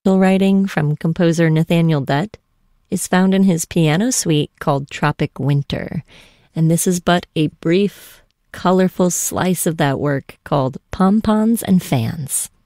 musical writing from composer Nathaniel Dett is found in his piano suite called Tropic Winter. And this is but a brief, colorful slice of that work called Pom-Poms and Fans.